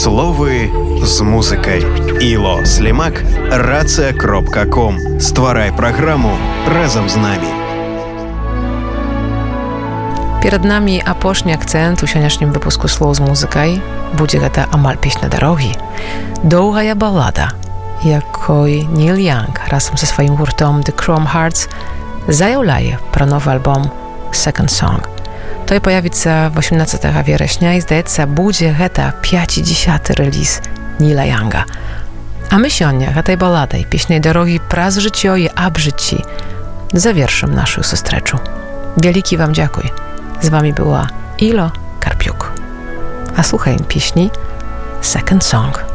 Словы з музыкай. Іло Слімак, Рацыя.ком. Стварай праграму разам з намі. Перад намі апошні акцэнт у сённяшнім выпуску слоў з музыкай. Будзе гэта амаль песня дарогі. Доўгая балада, якой Neil Young разам са сваім гуртом The Chrome Hearts заяўляе пра новы альбом Second Song. Той появіцца 18 верасня і, здаецца, будзе гэта 50-ы рэліз Ніла Янга. А мы сёння гэтай баладай, песняй дарогі праз жыццё і аб жыцці завершым нашу сустрэчу. Вялікі вам дзякуй. З вами была Іло Карпюк. А слухаем песні Second Song.